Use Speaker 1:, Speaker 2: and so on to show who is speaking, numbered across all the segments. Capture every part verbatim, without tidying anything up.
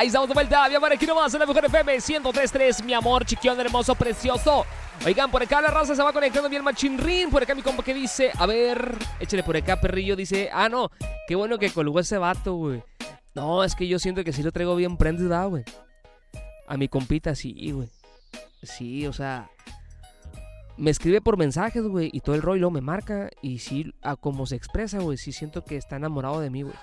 Speaker 1: Ahí estamos de vuelta, mi amor, aquí nomás en la mejor F M ciento tres punto tres, mi amor, chiquión, hermoso, precioso. Oigan, por acá la raza se va conectando bien machinrín. Por acá mi compa que dice, a ver, échale por acá, perrillo, dice, ah, no, qué bueno que colgó ese vato, güey. No, es que yo siento que sí lo traigo bien prendido, güey. A mi compita, sí, güey. Sí, o sea, me escribe por mensajes, güey, y todo el rollo me marca. Y sí, a como se expresa, güey, sí siento que está enamorado de mí, güey.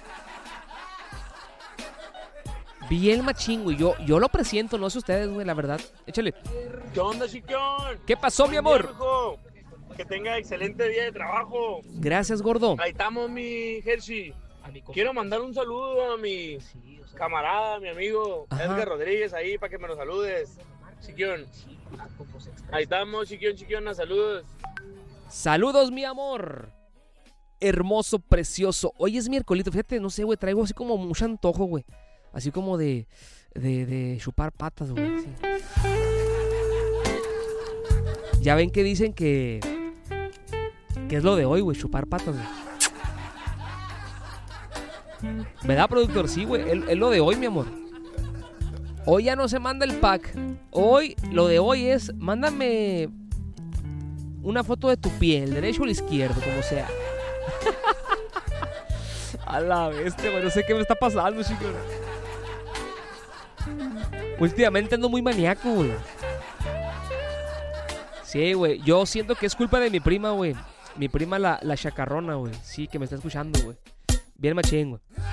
Speaker 1: Bien machín, güey. Yo, yo lo presiento, no sé ustedes, güey, la verdad. Échale.
Speaker 2: ¿Qué onda, chiquión?
Speaker 1: ¿Qué pasó, mi amor?
Speaker 2: Buen día, mijo. Que tenga excelente día de trabajo.
Speaker 1: Gracias, gordo.
Speaker 2: Ahí estamos, mi Hershey. Quiero mandar un saludo a mi camarada, mi amigo
Speaker 1: Ajá.
Speaker 2: Edgar Rodríguez, ahí para que me lo saludes. Chiquión. Ahí estamos, chiquión, chiquiona, saludos.
Speaker 1: Saludos, mi amor. Hermoso, precioso. Hoy es miércoles, fíjate, no sé, güey, traigo así como mucho antojo, güey. Así como de, de, de chupar patas, güey. Sí. Ya ven que dicen que... que es lo de hoy, güey, chupar patas, güey. ¿Verdad, productor? Sí, güey, es, es lo de hoy, mi amor. Hoy ya no se manda el pack. Hoy, lo de hoy es, mándame una foto de tu pie, el derecho o el izquierdo, como sea. A la bestia, güey, no sé qué me está pasando, chicos. Últimamente ando muy maníaco, güey. Sí, güey, yo siento que es culpa de mi prima, güey. Mi prima la, la chacarrona, güey. Sí, que me está escuchando, güey. Bien machín, güey.